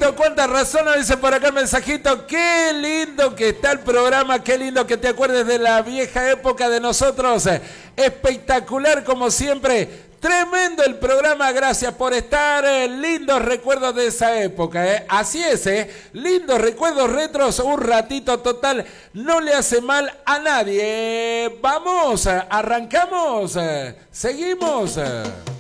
Claro, cuánta razón nos dice por acá el mensajito. Qué lindo que está el programa, qué lindo que te acuerdes de la vieja época de nosotros. Espectacular como siempre. Tremendo el programa, gracias por estar. Lindos recuerdos de esa época. Así es, lindos recuerdos retros, un ratito total. No le hace mal a nadie. Vamos, arrancamos, seguimos.